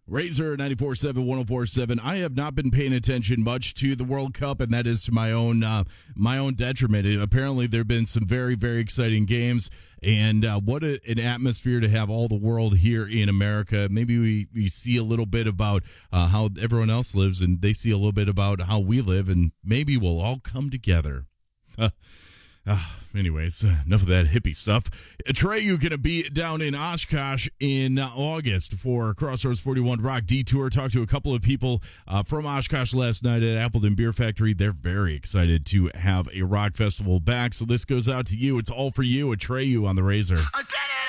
Razor 94.7, 104.7. I have not been paying attention much to the World Cup, and that is to my own detriment. Apparently, there have been some very, very exciting games, and what an atmosphere to have all the world here in America. Maybe we see a little bit about how everyone else lives, and they see a little bit about how we live, and maybe we'll all come together. Anyways, enough of that hippie stuff. Atreyu going to be down in Oshkosh in August for Crossroads 41 Rock Detour. Talked to a couple of people from Oshkosh last night at Appleton Beer Factory. They're very excited to have a rock festival back. So this goes out to you. It's all for you, Atreyu on the Razor. I did it!